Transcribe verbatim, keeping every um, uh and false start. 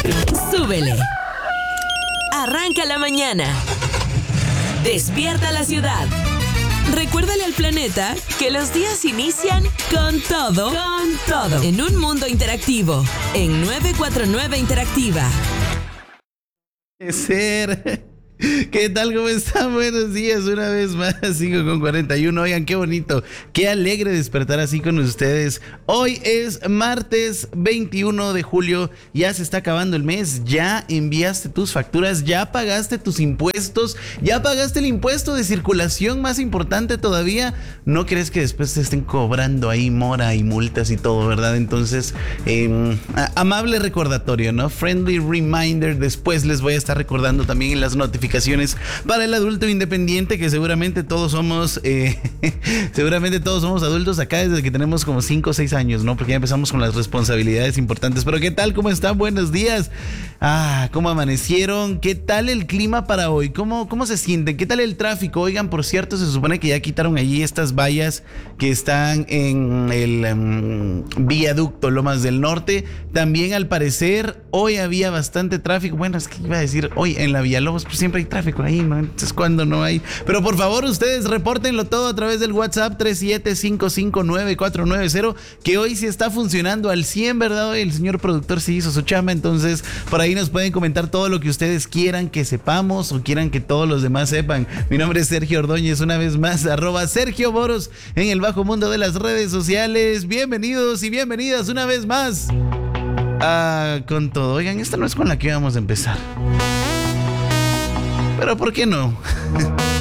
Súbele. Arranca la mañana. Despierta la ciudad. Recuérdale al planeta que los días inician con todo, con todo, en un mundo interactivo, en novecientos cuarenta y nueve Interactiva. Ser. ¿Qué tal? ¿Cómo están? Buenos días, una vez más, cinco con cuarenta y uno. Oigan, qué bonito, qué alegre despertar así con ustedes. Hoy es martes veintiuno de julio, ya se está acabando el mes, ya enviaste tus facturas, ya pagaste tus impuestos, ya pagaste el impuesto de circulación, más importante todavía. No crees que después te estén cobrando ahí mora y multas y todo, ¿verdad? Entonces, eh, amable recordatorio, ¿no? Friendly reminder, después les voy a estar recordando también en las notificaciones para el adulto independiente, que seguramente todos somos eh, seguramente todos somos adultos acá desde que tenemos como cinco o seis años, ¿no? Porque ya empezamos con las responsabilidades importantes. Pero ¿qué tal? ¿Cómo están? Buenos días. Ah, ¿cómo amanecieron? ¿Qué tal el clima para hoy? ¿Cómo, cómo se sienten? ¿Qué tal el tráfico? Oigan, por cierto, se supone que ya quitaron allí estas vallas que están en el um, viaducto Lomas del Norte. También, al parecer, hoy había bastante tráfico. Bueno, es que iba a decir hoy en la Villalobos, pues siempre hay tráfico ahí, ¿no? Entonces, ¿cuándo no hay? Pero por favor, ustedes repórtenlo todo a través del WhatsApp tres siete cinco cinco nueve cuatro nueve cero, que hoy sí está funcionando al cien, ¿verdad? Hoy el señor productor sí hizo su chamba, entonces por ahí nos pueden comentar todo lo que ustedes quieran que sepamos o quieran que todos los demás sepan. Mi nombre es Sergio Ordóñez, una vez más, arroba Sergio Boros en el bajo mundo de las redes sociales. Bienvenidos y bienvenidas una vez más a Con Todo. Oigan, esta no es con la que íbamos a empezar, pero ¿por qué no?